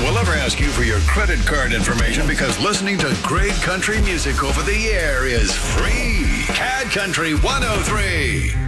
we'll ever ask you for your credit card information because listening to great country music over the air is free. CAD Country 103.